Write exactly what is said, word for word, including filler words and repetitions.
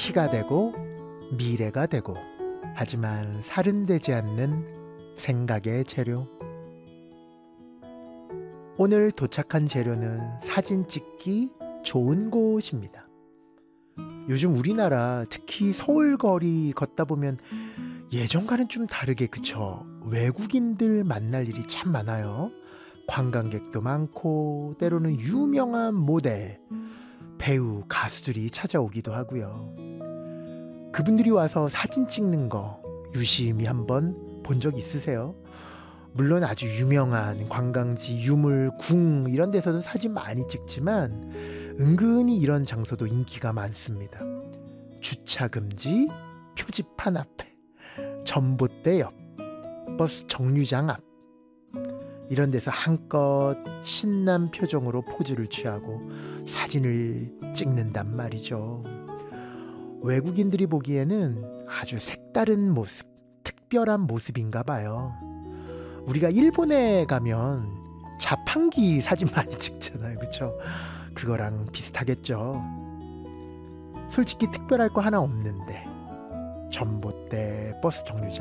피가 되고 미래가 되고, 하지만 살은 되지 않는 생각의 재료. 오늘 도착한 재료는 사진 찍기 좋은 곳입니다. 요즘 우리나라 특히 서울 거리 걷다 보면 예전과는 좀 다르게, 그쵸? 외국인들 만날 일이 참 많아요. 관광객도 많고 때로는 유명한 모델, 배우, 가수들이 찾아오기도 하고요. 그분들이 와서 사진 찍는 거 유심히 한번 본 적 있으세요? 물론 아주 유명한 관광지, 유물, 궁 이런 데서도 사진 많이 찍지만 은근히 이런 장소도 인기가 많습니다. 주차 금지, 표지판 앞에, 전봇대 옆, 버스 정류장 앞, 이런 데서 한껏 신난 표정으로 포즈를 취하고 사진을 찍는단 말이죠. 외국인들이 보기에는 아주 색다른 모습, 특별한 모습인가 봐요. 우리가 일본에 가면 자판기 사진 많이 찍잖아요, 그쵸? 그거랑 비슷하겠죠. 솔직히 특별할 거 하나 없는데 전봇대, 버스 정류장